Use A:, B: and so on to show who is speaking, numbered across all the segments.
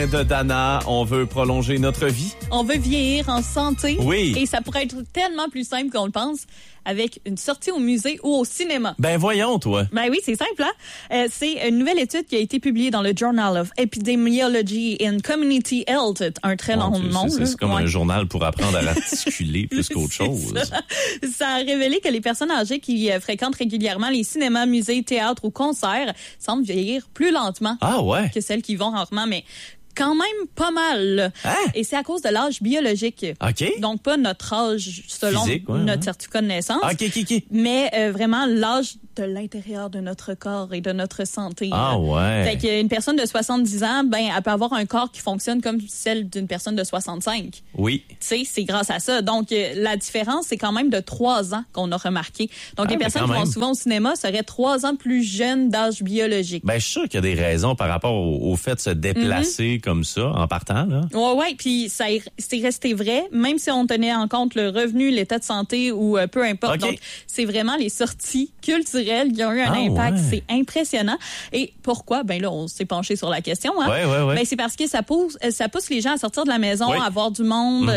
A: souhait de Dana. On veut prolonger notre vie.
B: On veut vieillir en santé.
A: Oui.
B: Et ça pourrait être tellement plus simple qu'on le pense avec une sortie au musée ou au cinéma.
A: Ben voyons, toi.
B: Ben oui, c'est simple, hein? C'est une nouvelle étude qui a été publiée dans le Journal of Epidemiology and Community Health. Un très long nom.
A: C'est comme un journal pour apprendre à l'articuler plus qu'autre chose.
B: Ça a révélé que les personnes âgées qui fréquentent régulièrement les cinémas, musées, théâtres ou concerts semblent vieillir plus lentement que celles qui y vont rarement, mais quand même pas mal.
A: Hein?
B: Et c'est à cause de l'âge biologique.
A: OK.
B: Donc, pas notre âge selon
A: physique,
B: notre certificat de naissance.
A: OK.
B: Mais vraiment l'âge de l'intérieur de notre corps et de notre santé.
A: Ah ouais.
B: Fait qu'une personne de 70 ans, ben, elle peut avoir un corps qui fonctionne comme celle d'une personne de 65.
A: Oui.
B: Tu sais, c'est grâce à ça. Donc, la différence, c'est quand même de 3 ans qu'on a remarqué. Donc, les personnes qui vont souvent au cinéma seraient 3 ans plus jeunes d'âge biologique.
A: Ben, je suis sûr qu'il y a des raisons par rapport au fait de se déplacer comme ça, en partant, là.
B: Ouais. Puis, c'est resté vrai, même si on tenait en compte le revenu, l'état de santé ou peu importe.
A: Okay.
B: Donc, c'est vraiment les sorties culturelles qui ont eu un impact. Ouais. C'est impressionnant. Et pourquoi? Ben là, on s'est penché sur la question. Hein?
A: Ouais.
B: Ben, c'est parce que ça pousse les gens à sortir de la maison, à voir du monde,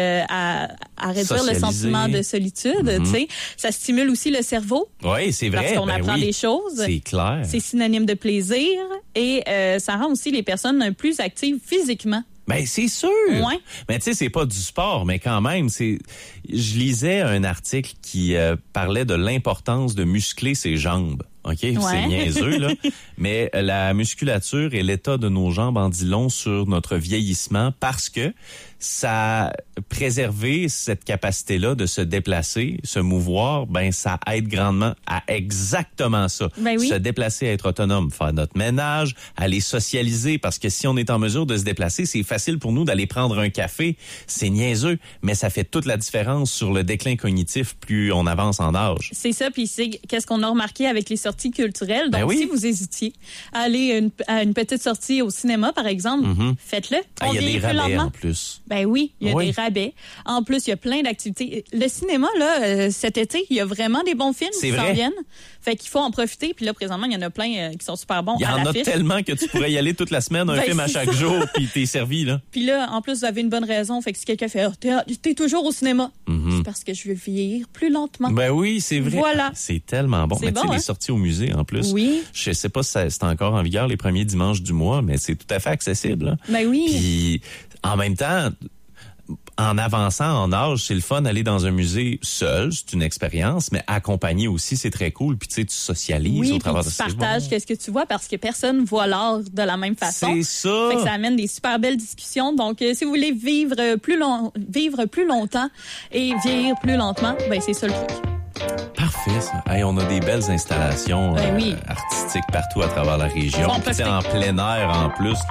B: à réduire le sentiment de solitude. Tu sais, ça stimule aussi le cerveau.
A: Oui, c'est vrai.
B: Parce qu'on apprend des choses.
A: C'est clair.
B: C'est synonyme de plaisir et ça rend aussi les personnes plus actives physiquement.
A: Ben c'est sûr.
B: Ouais.
A: Mais tu sais, c'est pas du sport, mais quand même, je lisais un article qui parlait de l'importance de muscler ses jambes. OK, c'est niaiseux, là. Mais la musculature et l'état de nos jambes en dit long sur notre vieillissement parce que ça a préservé cette capacité-là de se déplacer, se mouvoir, ben ça aide grandement à exactement ça.
B: Ben oui.
A: Se déplacer, être autonome, faire notre ménage, aller socialiser, parce que si on est en mesure de se déplacer, c'est facile pour nous d'aller prendre un café. C'est niaiseux, mais ça fait toute la différence sur le déclin cognitif plus on avance en âge.
B: C'est ça, puis c'est qu'est-ce qu'on a remarqué avec les sorties culturelles. Donc, si vous hésitiez à aller à une petite sortie au cinéma, par exemple, faites-le.
A: Il y a des rabais en plus.
B: Ben oui, il y a des rabais. En plus, il y a plein d'activités. Le cinéma, là, cet été, il y a vraiment des bons films qui s'en viennent. Fait qu'il faut en profiter. Puis là, présentement, il y en a plein qui sont super bons.
A: Il y en a tellement que tu pourrais y aller toute la semaine, un film à chaque jour, puis t'es servi, là.
B: Puis là, en plus, vous avez une bonne raison. Fait que si quelqu'un fait t'es toujours au cinéma, c'est parce que je veux vieillir plus lentement.
A: Ben oui, c'est vrai.
B: Voilà.
A: C'est tellement bon. Mais tu sais, les sorties au musée, en plus.
B: Oui.
A: Je sais pas si c'est encore en vigueur les premiers dimanches du mois, mais c'est tout à fait accessible, là.
B: Ben oui.
A: Puis, en même temps, en avançant en âge, c'est le fun d'aller dans un musée seul, c'est une expérience, mais accompagné aussi, c'est très cool. Puis tu sais, tu socialises au travers de ça.
B: Oui, tu partages qu'est-ce que tu vois parce que personne voit l'art de la même façon.
A: C'est ça.
B: Fait que ça amène des super belles discussions. Donc, si vous voulez vivre plus longtemps et vieillir plus lentement, ben c'est ça le truc.
A: Parfait, ça. Hey, on a des belles installations artistiques partout à travers la région. Puis en plein air en plus,